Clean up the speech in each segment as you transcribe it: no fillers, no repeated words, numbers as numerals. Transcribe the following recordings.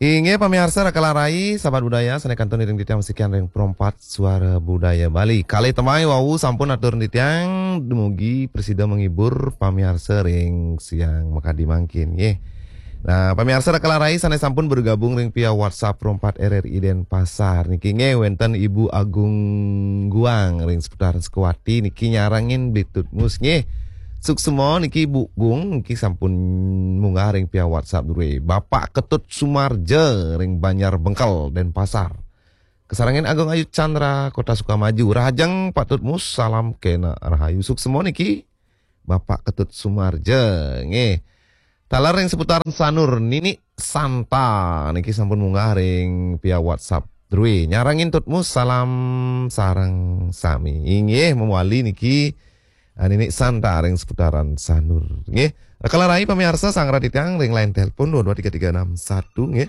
Inge pamirsa rakalarai sahabat budaya sanekan tuni ring ditiang sekian ring perompat suara budaya Bali. Kali temai wau sampun atur ditiang dumugi presida menghibur pamirsa ring siang makadi mangkin ye. Nah, pamirsa rakalarai sane sampun bergabung ring via WhatsApp perompat RRI Denpasar. Niki nge wenten Ibu Agung Guang ring seputar Sekuati niki nyarangin bitut mus nge. Suksemo niki Bu Gung niki sampun munggah ring via WhatsApp dulu. Bapak Ketut Sumarje ring Banjar Bengkel Denpasar. Kesarangin Agung Ayu Chandra Kota Sukamaju. Rahajeng Pak Tutmus salam kena rahayu. Suksemo niki Bapak Ketut Sumarje nge. Talar ring seputaran Sanur Nini Santa niki sampun munggah ring via WhatsApp dulu. Nyarangin Tutmus salam sarang sami. Inge memwali niki Nini Santa ring seputaran Sanur nggih. Kalarai pamirsa sang raditang ring line telepon 223361 nggih.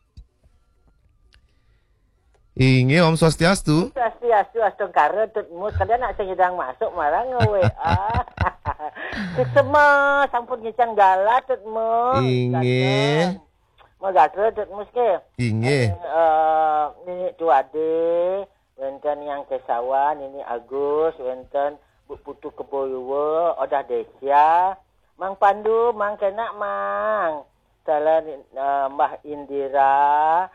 Inge Om Swastiastu. Swastiastu astungkara tutmu kalian nak sedang masuk marang WA. Semua sampun ngecang gala tutmu. Inge. Magatra tutmu ke. Inge. Ini Tuade, wenten yang Kesawan, ini Agus, wenten Putu Keboyowo, Odah Desya, Mang Pandu, Mang Kenak, Mang. Salah Mbah Indira,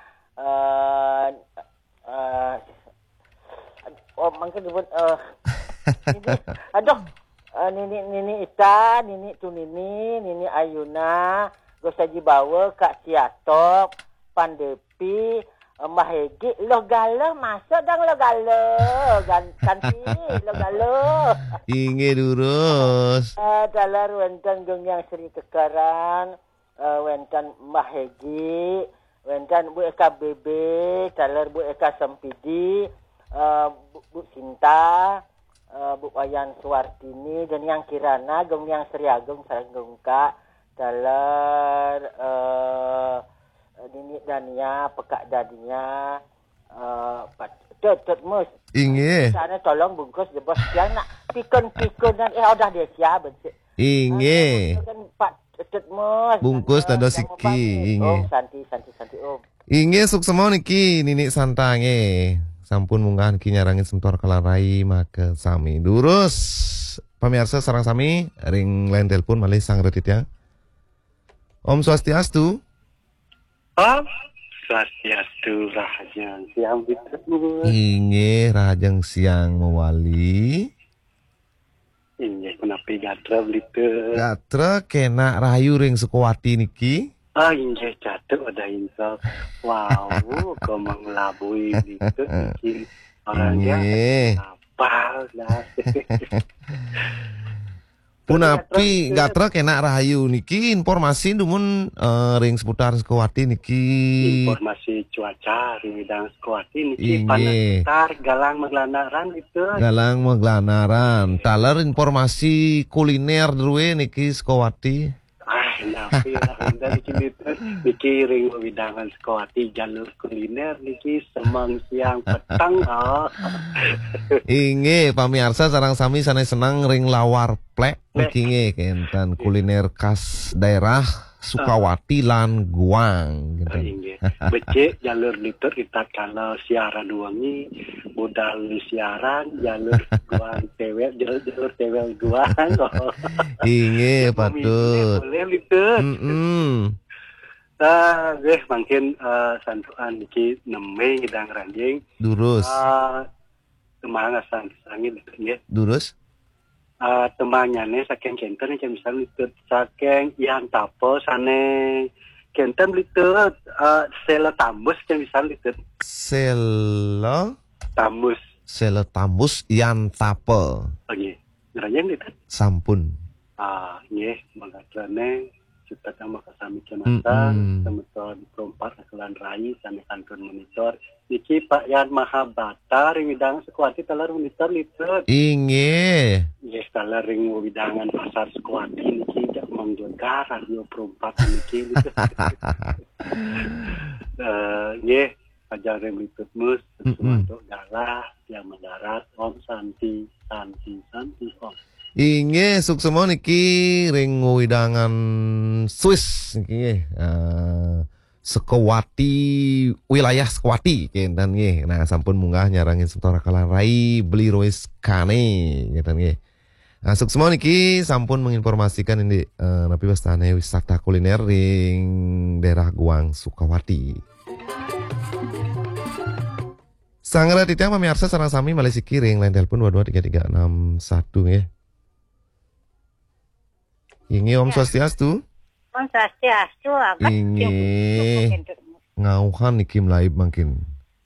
mungkin disebut, aduh, Nini Ita, Nini Tunini, Nini Ayuna, Gosaji Bawa, Kak Siatop, Pandepi, Mbah Hegi, lo galo masuk dong lo galo, ganti lo galo. Inge durus. Dalar wenten Gongyang Sri Kekaran, wenten Mbah Hegi, wenten Bu Eka BB, dalar Bu Eka Sempidi, Bu Sinta, Bu Wayan Suwartini, dan yang Kirana, Gongyang Sri Agung Sarang Gongka, dalar Nini Dania, Pekak Dadinya, Mus. Inge. Sana tolong bungkus je bos yang nak pikun-pikun dan udah dia siap bencik. Inge. Pak Mus. Bungkus tado siki. Inge. Om Santi Om. Inge suksemo niki Nini Santa nge. Sampun munggah niki nyarangin semtor kalarai maka sami. Durus. Pamirsa sarang sami ring line telepon malih sang retit ya. Om Swastiastu. Om Swastiastu Rahajeng siang bitutmu. Inge Rahajeng siang mewali. Inge menapi gatra blite. Gatra kena rahayu ring Sekuati niki. Inge jatuh ada insaf. Wow, kau mengelabui bitut niki. Orangnya apa lah. Punapi gatra kena rahayu niki informasi dumun ring seputar Sekuati niki. Informasi cuaca ring bidang Sekuati niki panas galang meglanaran itu. Galang meglanaran. Talar informasi kuliner druwe niki Sekuati. Napi lah dari niki ring widangan Sekuati jalur kuliner niki semang siang petang. Inge pamirsa sarang sami sanai senang ring lawar plek niki nge kentan kuliner khas daerah Sukawati lan Guang gitu. Becek jalur litur kita kalau siaran duangi modal siaran jalur Guang tewel jalur tewel Guang. Inge patut. Boleh litur. Mungkin santuan niki neme ngidang ranjing. Durus. Temangan sangit nggih. Durus. Temannya saking kenten yang misalnya litur saking yang tapo sane kenten litur sela tambus yang misalnya litur Sela tambus yang tapo. Oke, ngeranya litur sampun. Nggih, mangkatrane kita sama kasami kematan teman-teman perompat kelan rai sana kantor monitor niki Pak Yan Mahabata ring widang Sekuati talar monitor litur. Inge. Yes, talar ring widangan pasar Sekuati niki jak mangjogar radio perompat niki litur. Nggih, ajar ring litur mus untuk galah yang mendarat Om Santi Om. Inge suksemo niki ring widangan Swiss niki Sekewati wilayah Sekewati kinten nggih. Nah sampun munggah nyarangin sementara kalan rai beli rois kane kinten nggih. Nah suksema niki sampun menginformasikan ini napi wastane wisata kuliner ring daerah Guang Sukawati. Sangra titiang pamirsa sareng sami Malaysia Kiring lain telepon 223361 nggih. Ingi Om Swastiastu. Om Swastiastu agak Ingi ngauhan niki melaib makin.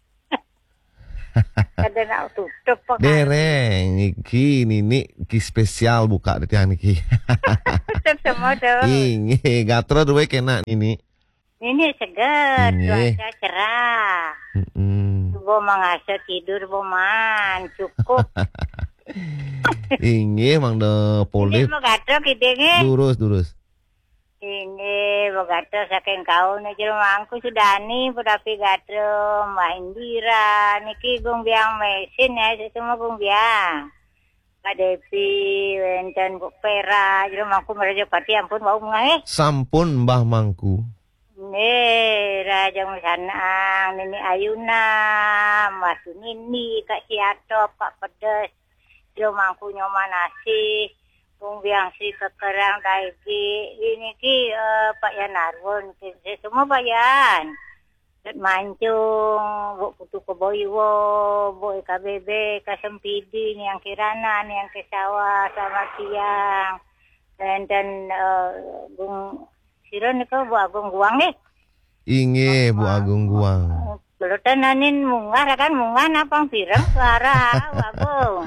Kada nak tutup pak. Dereng iki nini ki spesial buka titiang niki. Tutup semua tu. Ingi gatro duwe kena ini. Ini segar, Ingi. cuaca cerah. Bo mangasa tidur bo man cukup. Ingi mang de polip. Ini mau gato kita ni. Durus. Ini mau gato saking kau ni jero mangku sudah ni berapi gato Mbak Indira niki gung biang mesin ya semua gung biang. Kak Depi, wenten Bu Pera, jero mangku meraja pati ampun bau mengaih. Sampun Mbah Mangku. Nih, Raja Musanang, Nini Ayuna, Mas Nini, Kak Siatop, Kak Pedes, Jero Mangku Nyoma Nasi, Bung Biang Si Kekerang Daigi, ini ki Pak Yan Arwon, semua Pak Yan. Ket Mancung, Bu Putu Keboiwo, Bu EKBB, Kak Sempidi, yang Kirana, yang ke sawah, selamat siang. Dan Bung Siron ni kau Bu Agung Guang ni. Inge Bu Agung Guang. Belutan nanin mungar kan mungar napang pirang suara Bu Agung.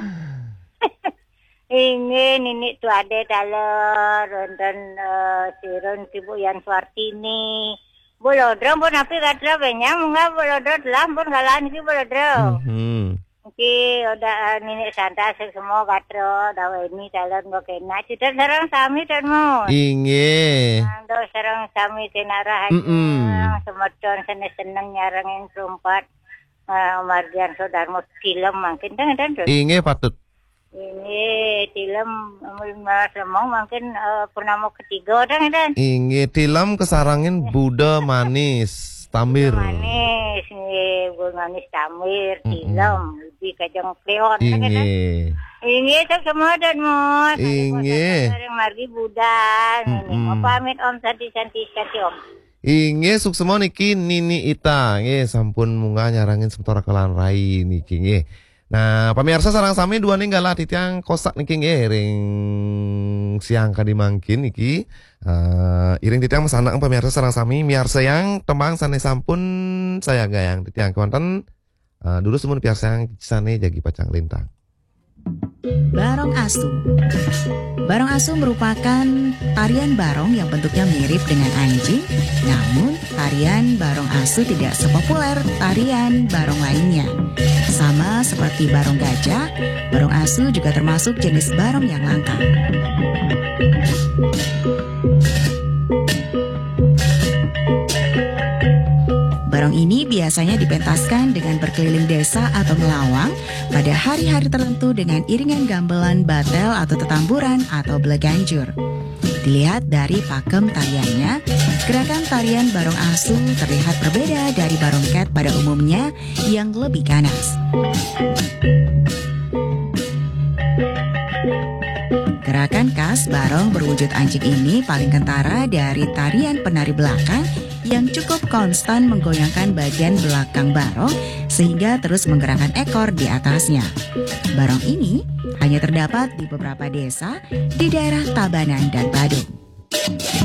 Inge nini tu ada dalar dan Siron si Bu Yan Suartini. Bu Lodro pun api katra banyak mungar Bu Lodro telah pun kalan ki Bu Lodro. Ki udah nini santai semua katra dawa ini dalar mau kena. Cita sarang sami dan mu. Inge. Ando sarang sami kenara semedon seneng nyarangin perempat Mardian Sodarmo film mungkin dan Inge patut. ini film semong mungkin purnama ketiga dan Inge film kesarangin Buddha Manis Tamir. manis nih Bu Manis Tamir film lebih kajang kleon Inge. ini tak semua dan mu Inge. sareng margi budan ini mau pamit Om santi Om. Inge suksema niki Nini Ita nggih sampun munggah nyarangin sementara kelan rai niki nggih. Nah, pamirsa sareng sami dua ninggalah titiang kosak niki nggih ring siang kadi mangkin niki. Iring titiang mesanang pamirsa sareng sami miarsa yang tembang sane sampun saya gayang titiang kewanten dulu semun piarsa yang sane jagi pacang lintang. Barong Asu. Barong Asu merupakan tarian barong yang bentuknya mirip dengan anjing, namun tarian barong asu tidak sepopuler tarian barong lainnya. Sama seperti barong gajah, barong asu juga termasuk jenis barong yang langka. Barong ini biasanya dipentaskan dengan berkeliling desa atau melawang pada hari-hari tertentu dengan iringan gamelan batel atau tetamburan atau beleganjur. Dilihat dari pakem tariannya, gerakan tarian barong asu terlihat berbeda dari barong cat pada umumnya yang lebih ganas. Gerakan khas barong berwujud anjing ini paling kentara dari tarian penari belakang yang cukup konstan menggoyangkan bagian belakang barong sehingga terus menggerakkan ekor di atasnya. Barong ini hanya terdapat di beberapa desa di daerah Tabanan dan Badung.